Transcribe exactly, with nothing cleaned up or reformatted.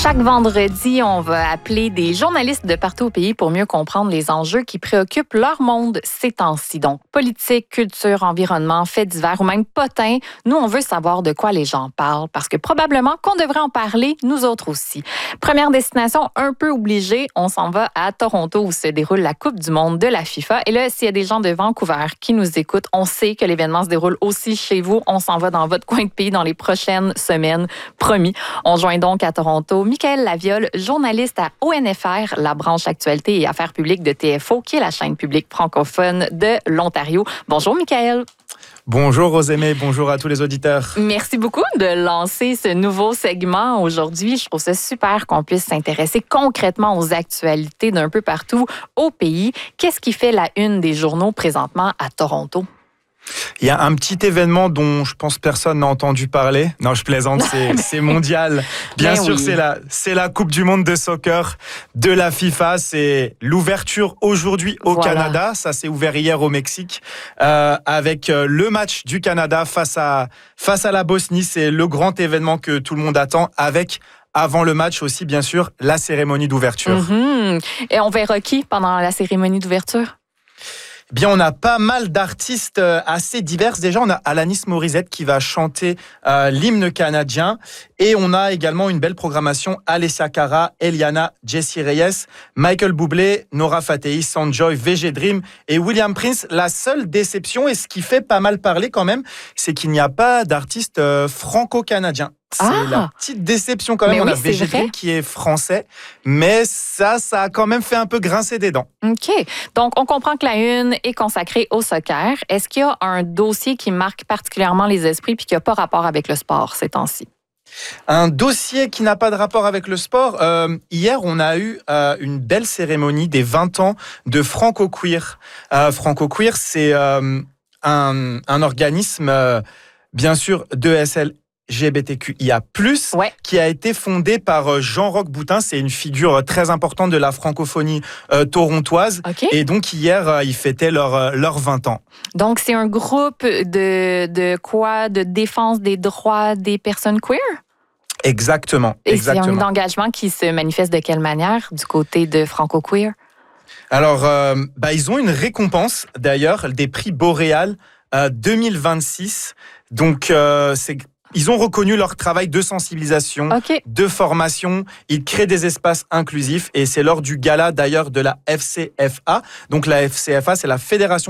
Chaque vendredi, on va appeler des journalistes de partout au pays pour mieux comprendre les enjeux qui préoccupent leur monde ces temps-ci. Donc, politique, culture, environnement, faits divers ou même potins. Nous, on veut savoir de quoi les gens parlent parce que probablement qu'on devrait en parler, nous autres aussi. Première destination un peu obligée, on s'en va à Toronto où se déroule la Coupe du monde de la FIFA. Et là, s'il y a des gens de Vancouver qui nous écoutent, on sait que l'événement se déroule aussi chez vous. On s'en va dans votre coin de pays dans les prochaines semaines, promis. On joint donc à Toronto Michaël Laviole, journaliste à O N F R, la branche actualité et affaires publiques de T F O, qui est la chaîne publique francophone de l'Ontario. Bonjour Michaël. Bonjour Rosémée, bonjour à tous les auditeurs. Merci beaucoup de lancer ce nouveau segment aujourd'hui. Je trouve ça super qu'on puisse s'intéresser concrètement aux actualités d'un peu partout au pays. Qu'est-ce qui fait la une des journaux présentement à Toronto? Il y a un petit événement dont je pense personne n'a entendu parler. Non, je plaisante, c'est, c'est mondial. Bien Ben sûr, oui. c'est la, c'est la Coupe du monde de soccer de la FIFA. C'est l'ouverture aujourd'hui au Voilà. Canada. Ça s'est ouvert hier au Mexique euh, avec euh, le match du Canada face à, face à la Bosnie. C'est le grand événement que tout le monde attend avec... Avant le match aussi, bien sûr, la cérémonie d'ouverture. Mm-hmm. Et on verra qui pendant la cérémonie d'ouverture? Bien, on a pas mal d'artistes assez divers. Déjà, on a Alanis Morissette qui va chanter euh, l'hymne canadien. Et on a également une belle programmation. Alessia Cara, Eliana, Jessie Reyes, Michael Bublé, Nora Fatehi, Sanjoy, V G Dream et William Prince. La seule déception, et ce qui fait pas mal parler quand même, c'est qu'il n'y a pas d'artiste euh, franco-canadien. C'est Ah! la petite déception quand même. Mais on oui, a V G c'est vrai. Dream qui est français. Mais ça, ça a quand même fait un peu grincer des dents. OK. Donc, on comprend que la une est consacrée au soccer. Est-ce qu'il y a un dossier qui marque particulièrement les esprits puis qui n'a pas rapport avec le sport ces temps-ci? Un dossier qui n'a pas de rapport avec le sport. Euh, hier, on a eu euh, une belle cérémonie des vingt ans de Franco Queer. Euh, Franco Queer, c'est euh, un, un organisme, euh, bien sûr, de S L G B T Q I A plus, Ouais. qui a été fondé par Jean-Roch Boutin. C'est une figure très importante de la francophonie euh, torontoise. OK. Et donc, hier, euh, ils fêtaient leurs leurs vingt ans. Donc, c'est un groupe de, de quoi? De défense des droits des personnes queer? Exactement. Et exactement. c'est un engagement qui se manifeste de quelle manière du côté de Franco Queer? Alors, euh, bah, ils ont une récompense, d'ailleurs, des prix Boréal euh, deux mille vingt-six. Donc, euh, c'est... Ils ont reconnu leur travail de sensibilisation, OK. de formation. Ils créent des espaces inclusifs et c'est lors du gala d'ailleurs de la F C F A. Donc la F C F A, c'est la Fédération